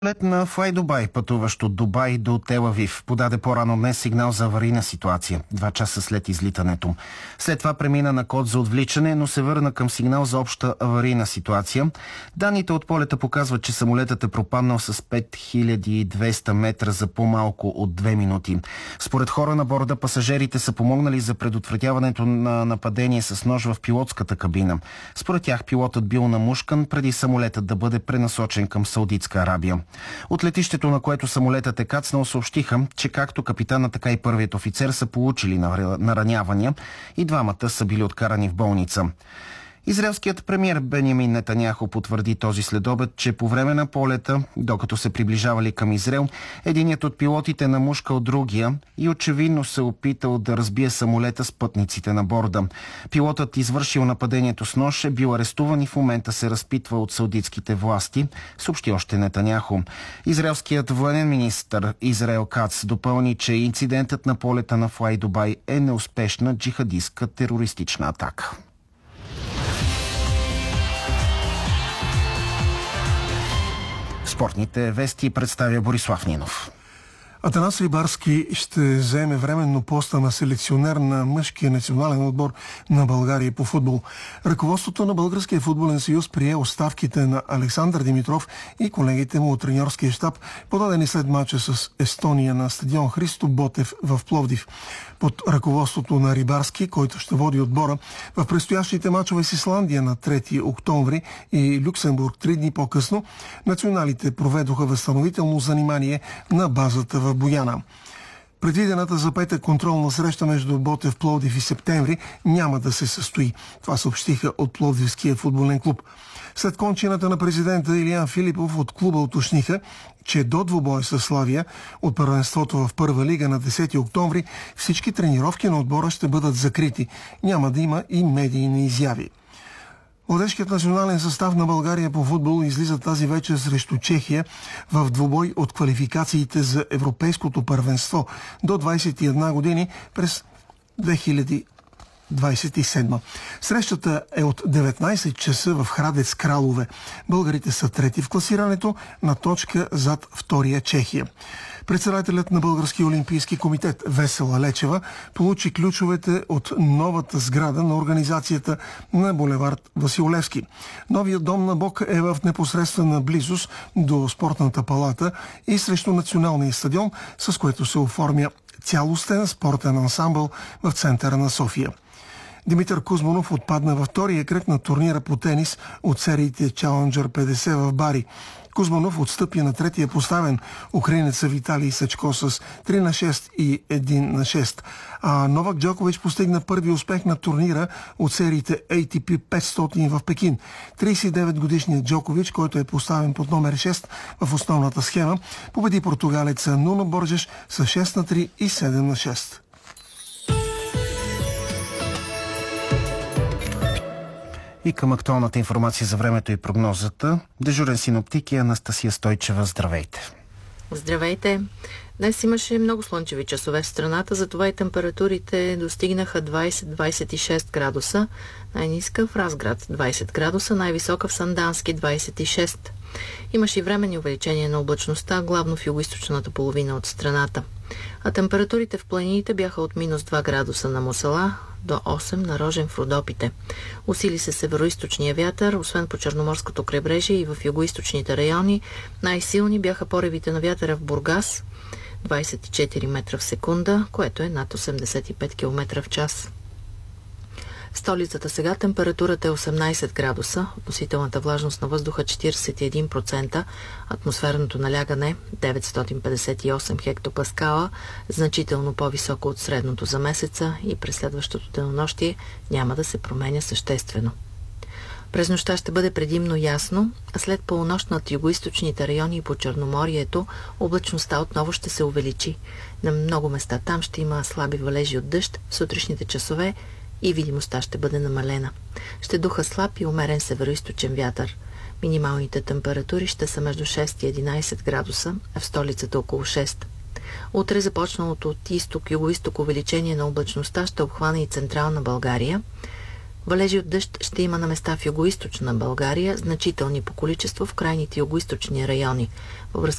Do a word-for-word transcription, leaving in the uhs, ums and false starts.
Лет на Fly-Dubai, пътуващ от Дубай до Тел Авив, подаде по-рано днес сигнал за аварийна ситуация, два часа след излитането. След това премина на код за отвличане, но се върна към сигнал за обща аварийна ситуация. Данните от полета показват, че самолетът е пропаднал с пет хиляди и двеста метра за по-малко от две минути. Според хора на борда, пасажирите са помогнали за предотвратяването на нападение с нож в пилотската кабина. Според тях пилотът бил намушкан преди самолетът да бъде пренасочен към Саудитска Арабия. От летището, на което самолетът е кацнал, съобщиха, че както капитана, така и първият офицер са получили наранявания и двамата са били откарани в болница. Израелският премиер Бенямин Нетаняху потвърди този следобед, че по време на полета, докато се приближавали към Израел, единият от пилотите намушкал другия и очевидно се опитал да разбие самолета с пътниците на борда. Пилотът, извършил нападението с нож, е бил арестуван и в момента се разпитва от саудитските власти, съобщи още Нетаняху. Израелският военен министър Израел Кац допълни, че инцидентът на полета на Fly-Dubai е неуспешна джихадистка терористична атака. Спортните вести представя Борислав Нинов. Атанас Рибарски ще заеме временно поста на селекционер на мъжкия национален отбор на България по футбол. Ръководството на Българския футболен съюз прие оставките на Александър Димитров и колегите му от треньорския щаб, подадени след мача с Естония на стадион Христо Ботев в Пловдив. Под ръководството на Рибарски, който ще води отбора в предстоящите мачове с Исландия на трети октомври и Люксембург три дни по-късно, националите проведоха възстановително занимание на базата в Бояна. Предвидената за петък контролна среща между Ботев, Пловдив и Септември няма да се състои. Това съобщиха от Пловдивския футболен клуб. След кончината на президента Илиян Филипов от клуба уточниха, че до двубой със Славия от първенството в първа лига на десети октомври всички тренировки на отбора ще бъдат закрити. Няма да има и медийни изяви. Младежкият национален състав на България по футбол излиза тази вечер срещу Чехия в двубой от квалификациите за европейското първенство до двадесет и една години през две хиляди двадесет и седма. Срещата е от деветнадесет часа в Храдец Кралове. Българите са трети в класирането, на точка зад втория Чехия. Председателят на Българския олимпийски комитет Весела Лечева получи ключовете от новата сграда на организацията на булевард Васил Левски. Новият дом на Бог е в непосредствена близост до спортната палата и срещу националния стадион, с което се оформя цялостен спортен ансамбъл в центъра на София. Димитър Кузманов отпадна във втория кръг на турнира по тенис от сериите Challenger петдесет в Бари. Кузманов отстъпи на третия поставен украинеца Виталий Сачко с три на шест и едно на шест. А Новак Джокович постигна първи успех на турнира от сериите Ей Ти Пи петстотин в Пекин. тридесет и девет годишният Джокович, който е поставен под номер шест в основната схема, победи португалеца Нуно Боржеш с шест на три и седем на шест. И към актуалната информация за времето и прогнозата, дежурен синоптик е Анастасия Стойчева. Здравейте! Здравейте! Днес имаше много слънчеви часове в страната, затова и температурите достигнаха двадесет до двадесет и шест градуса. Най-ниска в Разград двадесет градуса, най-висока в Сандански двадесет и шест. Имаше и временни увеличения на облачността, главно в югоизточната половина от страната. А температурите в планините бяха от минус два градуса на Мусала до осем на Рожен в Родопите. Усили се североизточния вятър, освен по Черноморското крайбрежие и в югоизточните райони. Най-силни бяха поревите на вятъра в Бургас, двадесет и четири метра в секунда, което е над осемдесет и пет километра в час. В столицата сега температурата е осемнадесет градуса, относителната влажност на въздуха четиридесет и един процента, атмосферното налягане деветстотин петдесет и осем хектопаскала, значително по-високо от средното за месеца и през следващото денонощие няма да се променя съществено. През нощта ще бъде предимно ясно, а след полунощ над югоизточните райони и по Черноморието облачността отново ще се увеличи. На много места там ще има слаби валежи от дъжд в сутрешните часове и видимостта ще бъде намалена. Ще духа слаб и умерен североизточен вятър. Минималните температури ще са между шест и единадесет градуса, а в столицата около шест. Утре започналото от изток-югоизток увеличение на облачността ще обхване и централна България. Валежи от дъжд ще има на места в югоизточна България, значителни по количество в крайните югоизточни райони. Във връзка